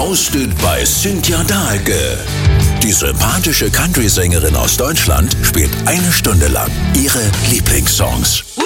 Roasted bei Cynthia Dahlke. Die sympathische Country-Sängerin aus Deutschland spielt 1 Stunde lang ihre Lieblingssongs.